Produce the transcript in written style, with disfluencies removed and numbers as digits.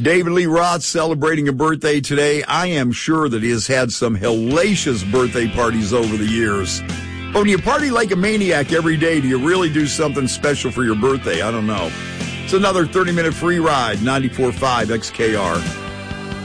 David Lee Roth celebrating a birthday today. I am sure that he has had some hellacious birthday parties over the years. But when you party like a maniac every day, do you really do something special for your birthday? I don't know. It's another 30-minute free ride, 94.5 XKR.